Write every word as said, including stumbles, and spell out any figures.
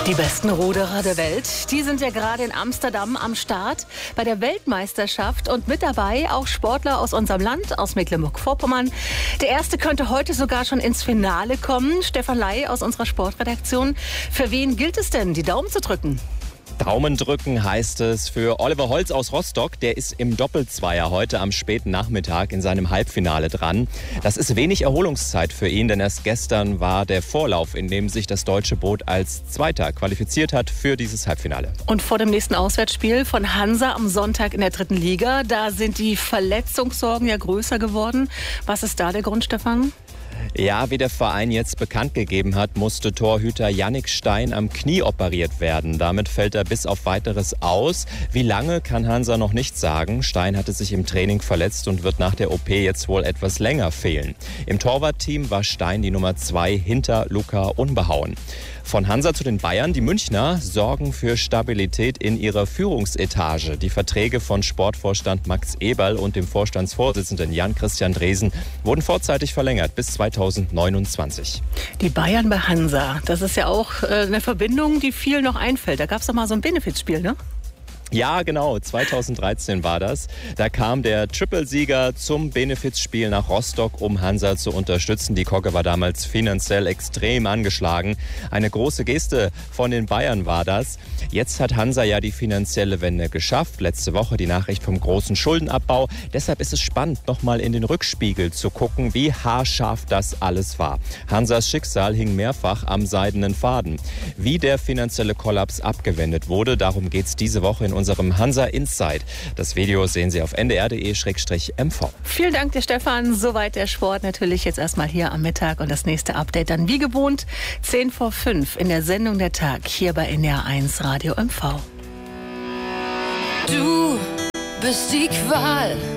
Die besten Ruderer der Welt, die sind ja gerade in Amsterdam am Start bei der Weltmeisterschaft und mit dabei auch Sportler aus unserem Land, aus Mecklenburg-Vorpommern. Der erste könnte heute sogar schon ins Finale kommen. Stefan Ley aus unserer Sportredaktion. Für wen gilt es denn, die Daumen zu drücken? Daumen drücken heißt es für Oliver Holz aus Rostock. Der ist im Doppelzweier heute am späten Nachmittag in seinem Halbfinale dran. Das ist wenig Erholungszeit für ihn, denn erst gestern war der Vorlauf, in dem sich das deutsche Boot als Zweiter qualifiziert hat für dieses Halbfinale. Und vor dem nächsten Auswärtsspiel von Hansa am Sonntag in der dritten Liga, da sind die Verletzungssorgen ja größer geworden. Was ist da der Grund, Stefan? Ja, wie der Verein jetzt bekannt gegeben hat, musste Torhüter Jannik Stein am Knie operiert werden. Damit fällt er bis auf Weiteres aus. Wie lange, kann Hansa noch nicht sagen. Stein hatte sich im Training verletzt und wird nach der O P jetzt wohl etwas länger fehlen. Im Torwartteam war Stein die Nummer zwei hinter Luca Unbehauen. Von Hansa zu den Bayern. Die Münchner sorgen für Stabilität in ihrer Führungsetage. Die Verträge von Sportvorstand Max Eberl und dem Vorstandsvorsitzenden Jan-Christian Dresen wurden vorzeitig verlängert bis zweitausendneunundzwanzig. Die Bayern bei Hansa, das ist ja auch äh, eine Verbindung, die viel noch einfällt. Da gab es doch mal so ein Benefizspiel, ne? Ja, genau. zweitausenddreizehn war das. Da kam der Triple-Sieger zum Benefizspiel nach Rostock, um Hansa zu unterstützen. Die Kogge war damals finanziell extrem angeschlagen. Eine große Geste von den Bayern war das. Jetzt hat Hansa ja die finanzielle Wende geschafft. Letzte Woche die Nachricht vom großen Schuldenabbau. Deshalb ist es spannend, nochmal in den Rückspiegel zu gucken, wie haarscharf das alles war. Hansas Schicksal hing mehrfach am seidenen Faden. Wie der finanzielle Kollaps abgewendet wurde, darum geht es diese Woche in unserem Hansa Insight. Das Video sehen Sie auf n d r punkt d e slash m v. Vielen Dank dir, Stefan. Soweit der Sport. Natürlich jetzt erstmal hier am Mittag und das nächste Update dann wie gewohnt zehn vor fünf in der Sendung Der Tag hier bei N D R eins Radio M V. Du bist die Qual